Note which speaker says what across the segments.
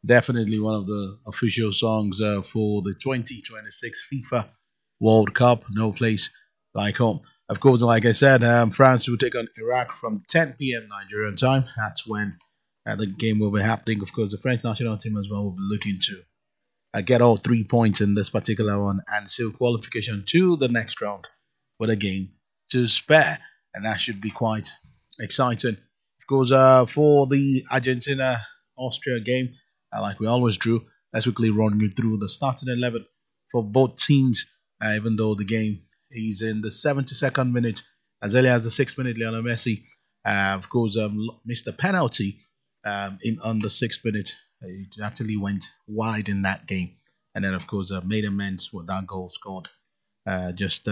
Speaker 1: Definitely one of the official songs for the 2026 FIFA World Cup. No place like home. Of course, like I said, France will take on Iraq from 10 p.m. Nigerian time. That's when the game will be happening. Of course, the French national team as well will be looking to get all 3 points in this particular one and seal qualification to the next round with a game to spare. And that should be quite exciting. Of course, for the Argentina Austria game, like we always do, let's quickly run you through the starting 11 for both teams, even though the game is in the 72nd minute, as early as the 6th minute. Lionel Messi, of course, missed a penalty in on the 6th minute. It actually went wide in that game. And then, of course, made amends with that goal scored just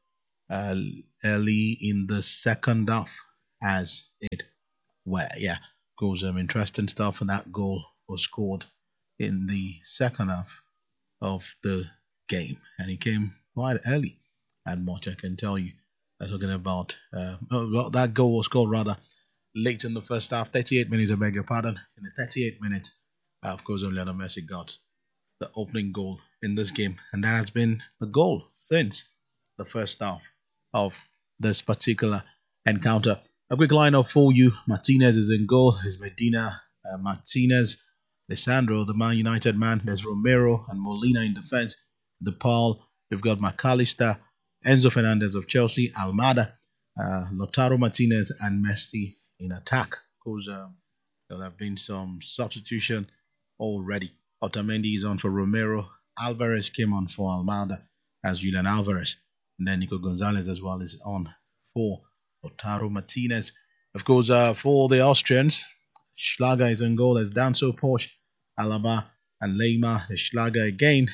Speaker 1: uh, early in the second half, as it were. Yeah, goes interesting stuff. And that goal was scored in the second half of the game. And it came quite early, and much I can tell you. Talking about, well, that goal was scored rather late in the first half, 38 minutes, I beg your pardon. In the 38 minutes, of course, Lionel Messi got the opening goal in this game, and that has been the goal since the first half of this particular encounter. A quick lineup for you: Martinez is in goal. Is Medina, Martinez, Lisandro, the Man United man. There's Romero and Molina in defense. The Paul. We've got McAllister, Enzo Fernandez of Chelsea, Almada, Lautaro Martinez, and Messi in attack. Because there have been some substitution already. Otamendi is on for Romero. Alvarez came on for Almada as Julian Alvarez. And then Nico Gonzalez as well is on for Lautaro Martinez. Of course, for the Austrians, Schlager is in goal as Danso, Porsche, Alaba, and Leyma. Schlager again.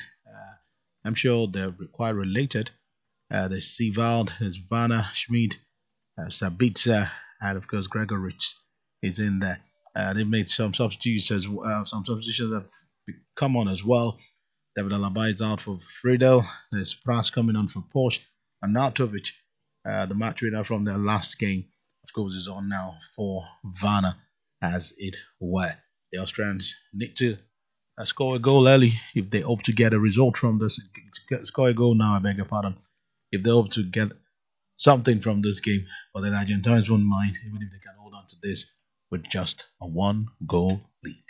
Speaker 1: I'm sure they're quite related. There's Sivald, there's Vanna, Schmid, Sabitzer, and of course Gregorich is in there. They've made some substitutions have come on as well. David Alaba is out for Friedel. There's Pras coming on for Porsche. And Nartovic, the match winner from their last game, of course, is on now for Vanna, as it were. The Austrians need to score a goal early if they hope to get a result from this. Score a goal now, I beg your pardon. If they hope to get something from this game, but then Argentines won't mind, even if they can hold on to this with just a one goal lead.